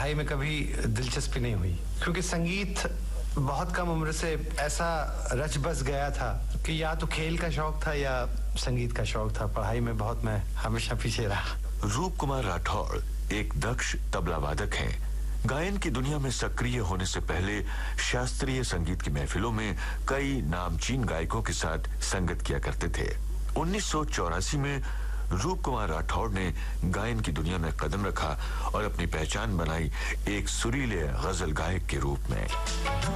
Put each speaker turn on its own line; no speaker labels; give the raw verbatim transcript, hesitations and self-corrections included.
पढ़ाई में कभी दिलचस्पी नहीं हुई, क्योंकि संगीत बहुत कम उम्र से ऐसा रच बस गया था कि या तो खेल का शौक था या संगीत का शौक था। पढ़ाई में बहुत मैं हमेशा पीछे रहा।
रूप कुमार राठौड़ एक दक्ष तबला वादक हैं। गायन की दुनिया में सक्रिय होने से पहले शास्त्रीय संगीत की महफिलों में कई नामचीन गायकों के साथ संगत किया करते थे। उन्नीस सौ चौरासी में रूप कुमार राठौड़ ने गायन की दुनिया में कदम रखा और अपनी पहचान बनाई एक सुरीले गजल गायक के रूप में।